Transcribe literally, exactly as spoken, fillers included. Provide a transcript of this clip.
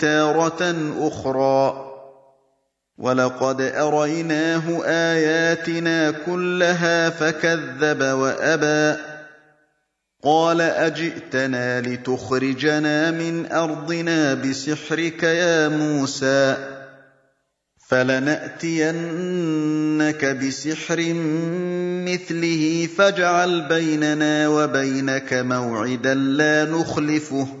تَارَةً أُخْرَىٰ وَلَقَدْ أَرَيْنَاهُ آيَاتِنَا كُلَّهَا فَكَذَّبَ وَأَبَىٰ قَالَ أَجِئْتَنَا لِتُخْرِجَنَا مِنْ أَرْضِنَا بِسِحْرِكَ يَا مُوسَىٰ فَلَنَأْتِيَنَّكَ بِسِحْرٍ مِّثْلِهِ فَاجْعَلْ بَيْنَنَا وَبَيْنَكَ مَوْعِدًا لَّا نُخْلِفُهُ